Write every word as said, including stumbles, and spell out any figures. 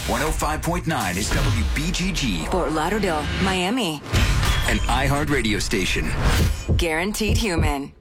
one oh five point nine is W B G G. Fort Lauderdale, Miami. An iHeart radio station. Guaranteed Human.